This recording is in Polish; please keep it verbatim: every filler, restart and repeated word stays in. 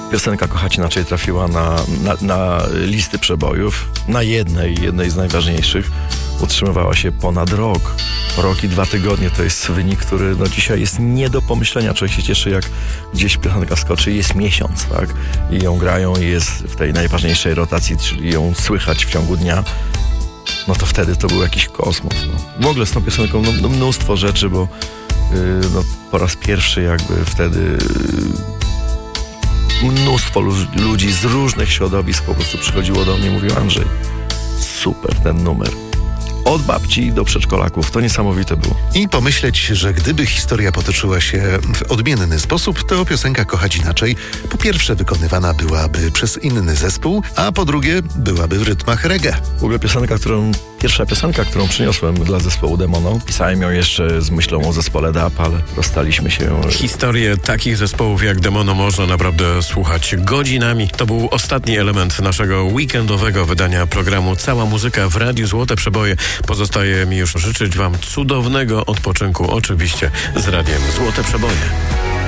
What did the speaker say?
piosenka Kochać Inaczej trafiła na, na, na listy przebojów. Na jednej, jednej z najważniejszych utrzymywała się ponad rok. Rok i dwa tygodnie to jest wynik, który no dzisiaj jest nie do pomyślenia. Człowiek się cieszy, jak gdzieś piosenka skoczy, jest miesiąc, tak? I ją grają i jest w tej najważniejszej rotacji, czyli ją słychać w ciągu dnia. No to wtedy to był jakiś kosmos. No. W ogóle z tą piosenką no, no mnóstwo rzeczy, bo yy, no, po raz pierwszy jakby wtedy yy, mnóstwo lu- ludzi z różnych środowisk po prostu przychodziło do mnie i mówiło: Andrzej, super ten numer. Od babci do przedszkolaków. To niesamowite było. I pomyśleć, że gdyby historia potoczyła się w odmienny sposób, to piosenka Kochać Inaczej po pierwsze wykonywana byłaby przez inny zespół, a po drugie byłaby w rytmach reggae. W ogóle piosenka, którą, pierwsza piosenka, którą przyniosłem dla zespołu Demono. Pisałem ją jeszcze z myślą o zespole D A P, ale rozstaliśmy się. Historię takich zespołów jak Demono można naprawdę słuchać godzinami. To był ostatni element naszego weekendowego wydania programu Cała Muzyka w Radiu Złote Przeboje. Pozostaje mi już życzyć wam cudownego odpoczynku, oczywiście z Radiem Złote Przeboje.